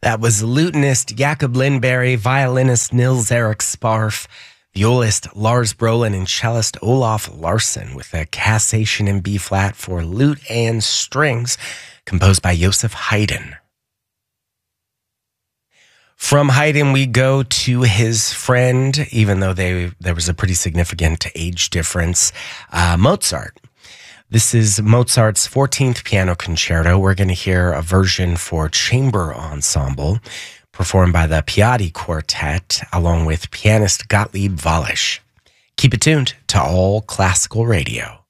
That was lutenist Jakob Lindberg, violinist Nils Erik Sparf, violist Lars Brolin, and cellist Olaf Larsson with a cassation in B-flat for lute and strings, composed by Joseph Haydn. From Haydn, we go to his friend, even though there was a pretty significant age difference, Mozart. This is Mozart's 14th Piano Concerto. We're going to hear a version for chamber ensemble performed by the Piatti Quartet along with pianist Gottlieb Wallisch. Keep it tuned to All Classical Radio.